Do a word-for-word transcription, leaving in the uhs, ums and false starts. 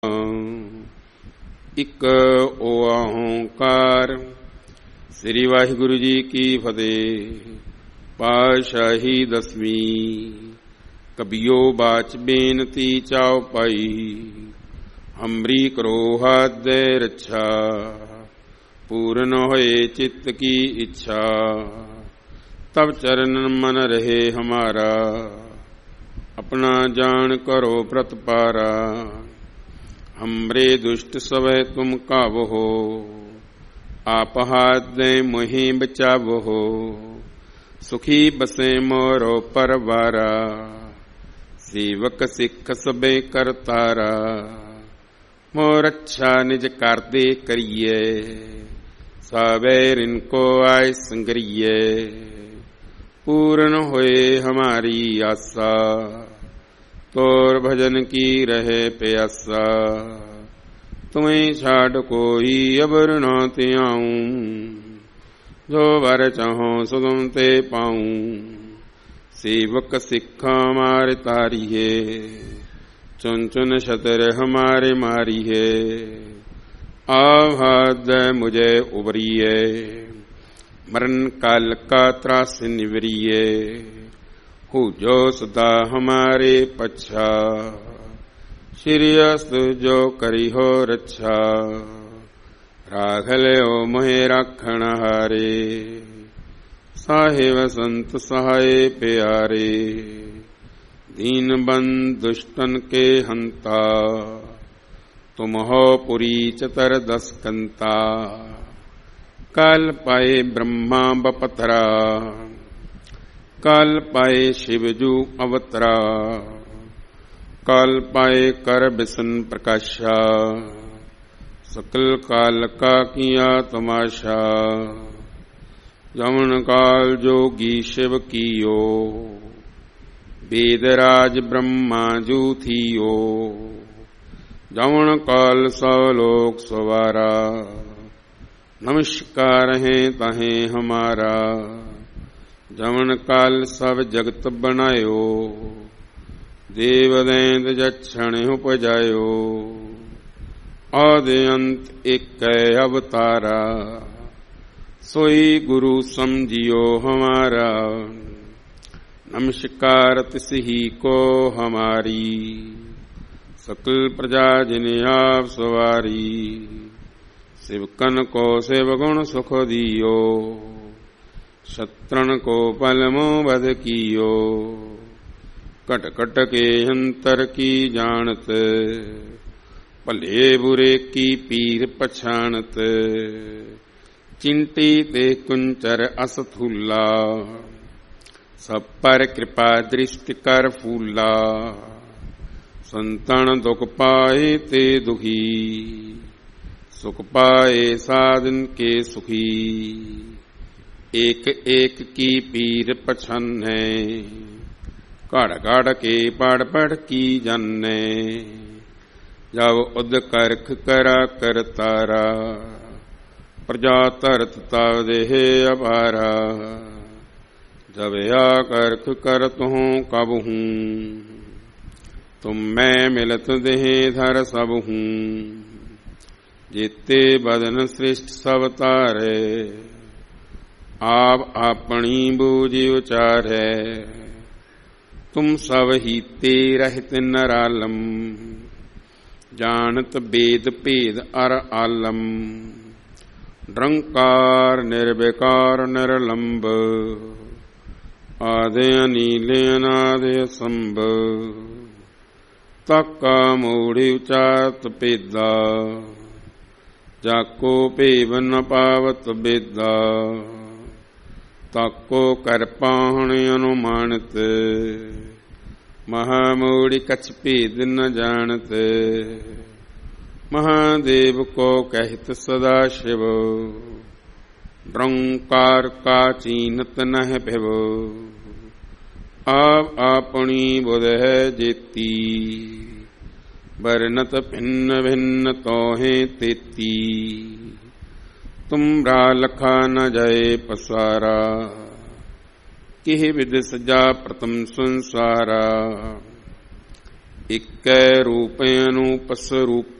ਇੱਕ ਓੰਕਾਰ। ਸ੍ਰੀ ਵਾਹਿਗੁਰੂ ਜੀ ਕੀ ਫਤਿਹ। ਪਾਤਸ਼ਾਹੀ ਦਸਵੀਂ। ਕਬੀਓ ਬਾਚ ਬੇਨਤੀ ਚਾਉ ਪਾਈ, ਹਮਰੀ ਕਰੋ ਹਾਦੈ ਰੱਛਾ। पूर्ण होए चित्त की इच्छा, तब चरण मन रहे हमारा। अपना जान करो प्रतपारा, हमरे दुष्ट सवै तुम कावहो। आप हाथ दे मोहि बचावहो, सुखी बसे मोरो परवारा। सेवक सिख सबे करतारा, मोर अच्छा निज करदे करिए। सावेर इनको आय संगरिए, पूर्ण होए हमारी आशा। तोर भजन की रहे प्यासा, तुम्हें छाड़ कोई अबर न त्याऊं। जो वर चाहो सुगम ते पाऊं, सेवक सिखा मारे तारी है। चुन चुन शतर हमारे मारी है। आभाद मुझे उबरिए, मरण काल का त्रास निवरिए। हो जो सदा हमारे पच्छा, श्रीयस्त जो करी हो रक्षा। राघल ओ मोहे राखण हारे, साहेब संत सहाय प्यारे। दीन बंद दुष्टन के हंता, तुम हो पुरी चतर दस कंता। काल पाए ब्रह्मा बपतरा, काल पाए शिवजू अवतरा। काल पाए कर बिसन प्रकाशा, सकल काल का किया तमाशा। यमन काल जोगी शिव कियो, वेदराज ब्रह्मा जू थियो। जवन काल सौ लोक सवारा, नमस्कार है तहे हमारा। जवन काल सब जगत बनायो, देव दैंत जक्षण उपजायो। आदि अंत एक अवतारा, सोई गुरु समझियो हमारा। नमस्कार तिसही को हमारी, सकल प्रजा जिने आप सवारी। शिवकन को शिवगुण सुख दियो, शत्रन को पलमो बध कियो। कट कट के अंतर की जानत, भले बुरे की पीर पछानत। चिंटी ते कुंचर असथूला, सब पर कृपा दृष्टि कर फूला। संतन दुख पाए ते दुखी, सुख पाए साधन के सुखी। एक एक की पीर पछन्ने, कड़ कड़ के पड़ पड़ की जन्ने। जब उद करख करा कर तारा, प्रजा तरत तब देह अपारा। जब या करख करत हूँ कब हूँ, तुम मैं मिलत देह धर सब हूँ। जेते बदन श्रेष्ठ सब तारे, आप अपनी बूझ उचारे। तुम सब ही ते रहत नरालम, जानत वेद भेद अर आलम। निरंकार निर्विकार निरलंब, आदि अनीले अनादि असंभ। ताका मूढ़ि उचात पेदा, जाको पेव न पावत बेदा। ताको कर पाहण अनुमानत, महामूढ़ि कछ भेद न जानत। महादेव को कहत सदा शिव, निरंकार का चीनत नह भिव। आप अपनी बुध है जेती, वर्णत भिन्न भिन्न तोहे तेती। तुम लखा न जाए पसारा, किह विद सजा प्रथम संसारा। इक्कै रूपे अनूप स्वरूप